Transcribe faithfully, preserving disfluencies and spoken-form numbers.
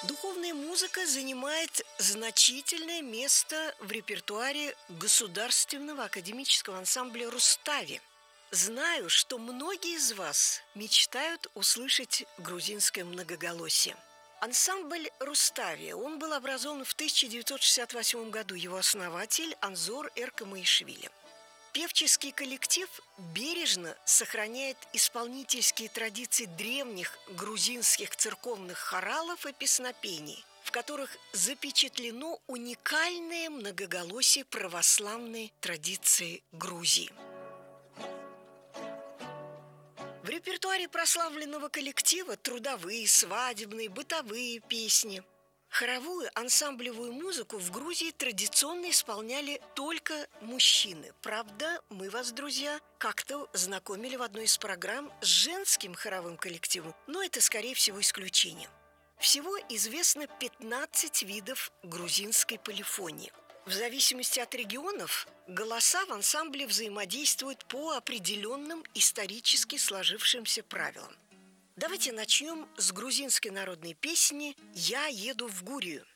Духовная музыка занимает значительное место в репертуаре Государственного академического ансамбля «Рустави». Знаю, что многие из вас мечтают услышать грузинское многоголосие. Ансамбль «Рустави», он был образован в тысяча девятьсот шестьдесят восьмом году, его основатель Анзор Эркамаишвили. Певческий коллектив бережно сохраняет исполнительские традиции древних грузинских церковных хоралов и песнопений, в которых запечатлено уникальное многоголосие православной традиции Грузии. В репертуаре прославленного коллектива трудовые, свадебные, бытовые песни. Хоровую ансамблевую музыку в Грузии традиционно исполняли только мужчины. Правда, мы вас, друзья, как-то знакомили в одной из программ с женским хоровым коллективом, но это, скорее всего, исключение. Всего известно пятнадцать видов грузинской полифонии. В зависимости от регионов голоса в ансамбле взаимодействуют по определенным исторически сложившимся правилам. Давайте начнем с грузинской народной песни «Я еду в Гурию».